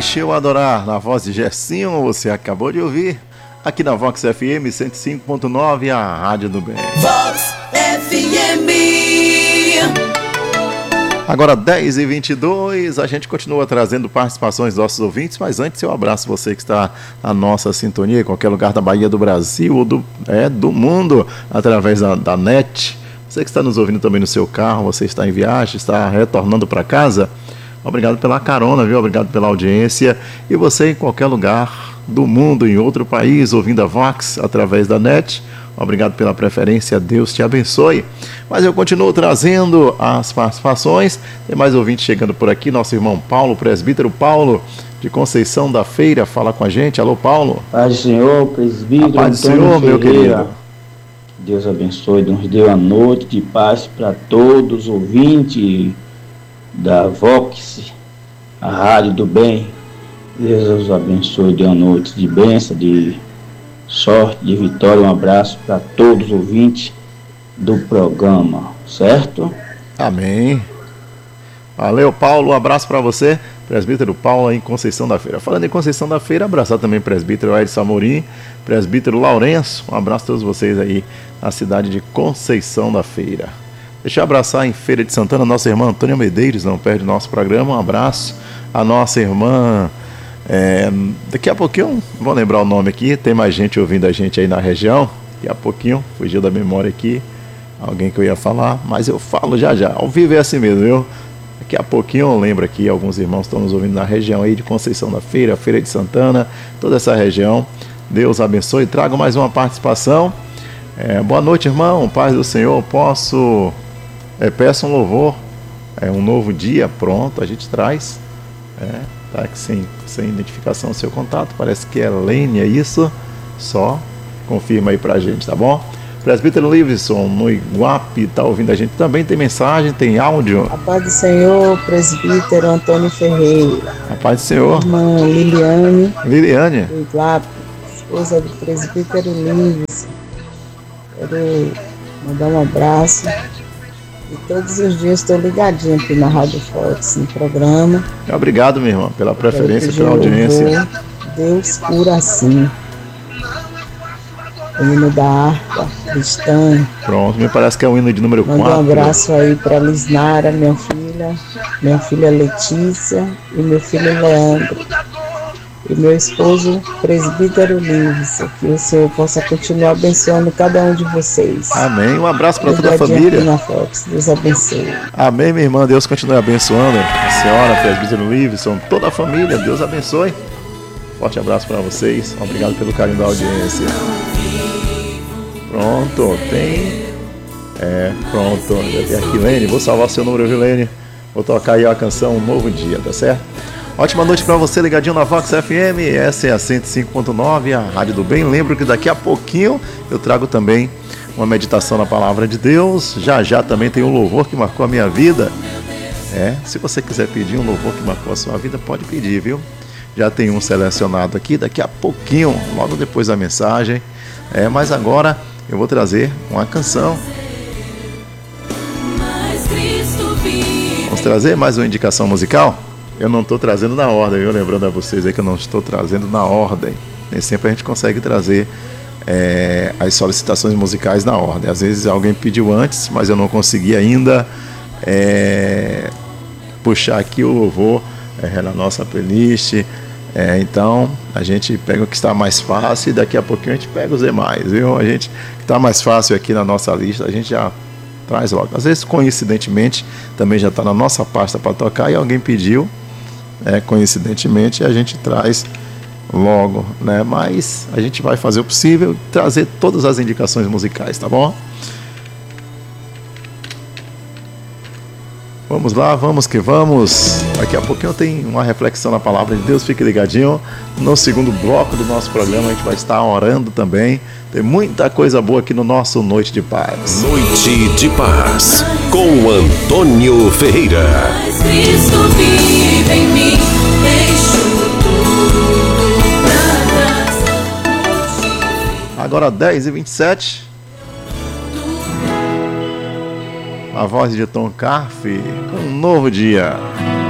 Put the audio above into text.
Deixa eu adorar, na voz de Gersinho, você acabou de ouvir, aqui na Vox FM 105.9, a Rádio do Bem. Vox FM. Agora 10h22, a gente continua trazendo participações dos nossos ouvintes, mas antes eu abraço você que está na nossa sintonia, em qualquer lugar da Bahia, do Brasil ou do mundo, através da net. Você que está nos ouvindo também no seu carro, você está em viagem, está retornando para casa, obrigado pela carona, viu? Obrigado pela audiência. E você em qualquer lugar do mundo, em outro país, ouvindo a Vox através da net, obrigado pela preferência, Deus te abençoe. Mas eu continuo trazendo as participações. Tem mais ouvintes chegando por aqui. Nosso irmão Paulo, presbítero Paulo, de Conceição da Feira, fala com a gente. Alô, Paulo. Paz do Senhor, presbítero. Paz do Senhor, meu querido. Deus abençoe, nos dê uma noite de paz para todos os ouvintes da Vox, a Rádio do Bem. Deus os abençoe, dê uma noite de bênção, de sorte, de vitória. Um abraço para todos os ouvintes do programa, certo? Amém. Valeu, Paulo, um abraço para você, presbítero Paulo, em Conceição da Feira. Falando em Conceição da Feira, abraçar também o presbítero Edson Amorim, presbítero Lourenço, um abraço a todos vocês aí na cidade de Conceição da Feira. Deixa eu abraçar em Feira de Santana, nossa irmã Antônia Medeiros, não perde o nosso programa, um abraço. A nossa irmã, daqui a pouquinho, vou lembrar o nome aqui, tem mais gente ouvindo a gente aí na região, daqui a pouquinho, fugiu da memória aqui, alguém que eu ia falar, mas eu falo já, ao vivo é assim mesmo, viu? Daqui a pouquinho eu lembro aqui, alguns irmãos estão nos ouvindo na região aí de Conceição da Feira, Feira de Santana, toda essa região. Deus abençoe, trago mais uma participação. Boa noite, irmão, paz do Senhor, peço um louvor, um novo dia, pronto, a gente traz, tá aqui sem identificação o seu contato, parece que é Lene, é isso? Só confirma aí pra gente, tá bom? Presbítero Liveson, no Iguape, tá ouvindo a gente também, tem mensagem, tem áudio. A paz do Senhor, presbítero Antônio Ferreira. A paz do Senhor. Irmã Liliane. Do Iguape, esposa do presbítero Liveson. Quero mandar um abraço. E todos os dias estou ligadinho aqui na Rádio Fox, no programa. Obrigado, minha irmã, pela preferência, pela audiência. Deus cura assim. O hino da harpa cristã. Pronto, me parece que é o hino de número 4. Manda um abraço aí para Lisnara, minha filha Letícia e meu filho Leandro. E meu esposo, presbítero Lives. Que o Senhor possa continuar abençoando cada um de vocês. Amém. Um abraço para toda a família. Na Fox. Deus abençoe. Amém, minha irmã. Deus continue abençoando a senhora, presbítero Liveson, toda a família. Deus abençoe. Forte abraço para vocês. Obrigado pelo carinho da audiência. Pronto, pronto. Já tem aqui, Lene. Vou salvar seu número, viu, Lene? Vou tocar aí a canção Um Novo Dia, tá certo? Ótima noite para você, ligadinho na Vox FM. Essa é a 105.9, a Rádio do Bem. Lembro que daqui a pouquinho eu trago também uma meditação na Palavra de Deus. Já também tem um louvor que marcou a minha vida. Se você quiser pedir um louvor que marcou a sua vida, pode pedir, viu? Já tem um selecionado aqui, daqui a pouquinho, logo depois da mensagem. Mas agora eu vou trazer uma canção. Vamos trazer mais uma indicação musical? Eu não estou trazendo na ordem, viu? Lembrando a vocês aí que eu não estou trazendo na ordem. Nem sempre a gente consegue trazer as solicitações musicais na ordem. Às vezes alguém pediu antes, mas eu não consegui ainda puxar aqui o louvor na nossa playlist. Então a gente pega o que está mais fácil e daqui a pouquinho a gente pega os demais, viu? A gente que está mais fácil aqui na nossa lista, a gente já traz logo. Às vezes, coincidentemente, também já está na nossa pasta para tocar e alguém pediu, coincidentemente, a gente traz logo, né? Mas a gente vai fazer o possível, trazer todas as indicações musicais, tá bom? Vamos lá, vamos que vamos. Daqui a pouquinho tem uma reflexão na Palavra de Deus. Fique ligadinho. No segundo bloco do nosso programa a gente vai estar orando também. Tem muita coisa boa aqui no nosso Noite de Paz. Noite de Paz, com Antônio Ferreira. Cristo vive em mim, deixo tudo pra trás. Agora 10h27. A voz de Tom Carfe, um novo dia.